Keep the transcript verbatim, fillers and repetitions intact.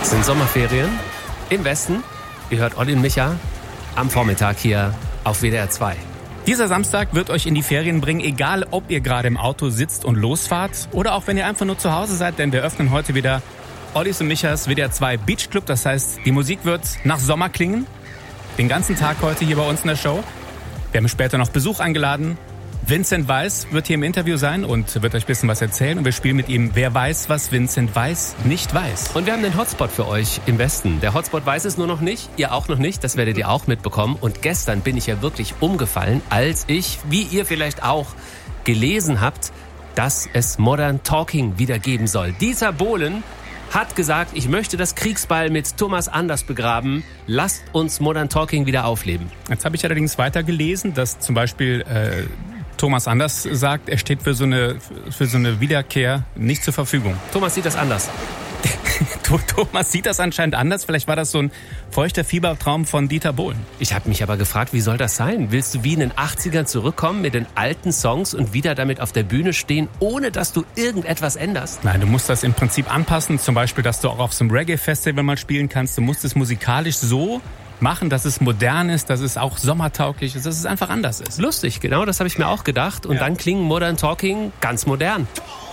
Es sind Sommerferien im Westen. Ihr hört Olli und Micha am Vormittag hier auf W D R zwei. Dieser Samstag wird euch in die Ferien bringen, egal ob ihr gerade im Auto sitzt und losfahrt oder auch wenn ihr einfach nur zu Hause seid, denn wir öffnen heute wieder Ollis und Michas W D R zwei Beach Club. Das heißt, die Musik wird nach Sommer klingen. Den ganzen Tag heute hier bei uns in der Show. Wir haben später noch Besuch eingeladen. Vincent Weiss wird hier im Interview sein und wird euch ein bisschen was erzählen. Und wir spielen mit ihm Wer weiß, was Vincent Weiss nicht weiß. Und wir haben den Hotspot für euch im Westen. Der Hotspot weiß es nur noch nicht, ihr auch noch nicht. Das werdet ihr auch mitbekommen. Und gestern bin ich ja wirklich umgefallen, als ich, wie ihr vielleicht auch, gelesen habt, dass es Modern Talking wieder geben soll. Dieter Bohlen hat gesagt, ich möchte das Kriegsbeil mit Thomas Anders begraben. Lasst uns Modern Talking wieder aufleben. Jetzt habe ich allerdings weiter gelesen, dass zum Beispiel äh, Thomas Anders sagt, er steht für so eine für so eine Wiederkehr nicht zur Verfügung. Thomas sieht das anders. Thomas sieht das anscheinend anders. Vielleicht war das so ein feuchter Fiebertraum von Dieter Bohlen. Ich habe mich aber gefragt, wie soll das sein? Willst du wie in den achtzigern zurückkommen mit den alten Songs und wieder damit auf der Bühne stehen, ohne dass du irgendetwas änderst? Nein, du musst das im Prinzip anpassen. Zum Beispiel, dass du auch auf so einem Reggae-Festival mal spielen kannst. Du musst es musikalisch so machen, dass es modern ist, dass es auch sommertauglich ist, dass es einfach anders ist. Lustig, genau das habe ich mir auch gedacht. Und ja. Dann klingen Modern Talking ganz modern.